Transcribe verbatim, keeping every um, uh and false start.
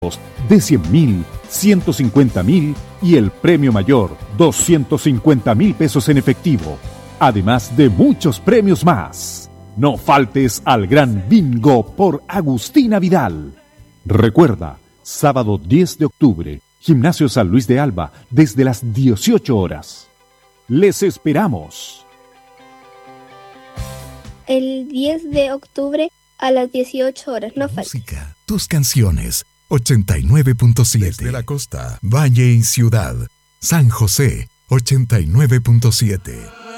de cien mil, ciento cincuenta mil y el premio mayor, doscientos cincuenta mil pesos en efectivo, además de muchos premios más. No faltes al gran bingo por Agustina Vidal. Recuerda, sábado diez de octubre, Gimnasio San Luis de Alba, desde las dieciocho horas. Les esperamos. El diez de octubre a las dieciocho horas, no faltes. Música, tus canciones. ochenta y nueve punto siete. Desde la costa, valle y ciudad. San José, ochenta y nueve punto siete.